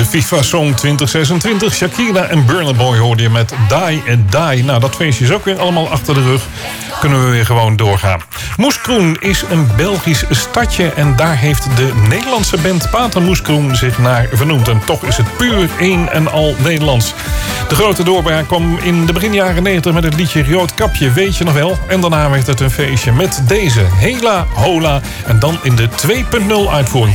FIFA Song 2026. Shakira en Burna Boy hoorde je met Die and Die. Nou, dat feestje is ook weer allemaal achter de rug. Kunnen we weer gewoon doorgaan. Moeskroen is een Belgisch stadje en daar heeft de Nederlandse band Pater Moeskroen zich naar vernoemd. En toch is het puur een en al Nederlands. De grote doorbraak kwam in de begin jaren 90 met het liedje Rood Kapje, weet je nog wel? En daarna werd het een feestje met deze Hela Hola en dan in de 2.0 uitvoering.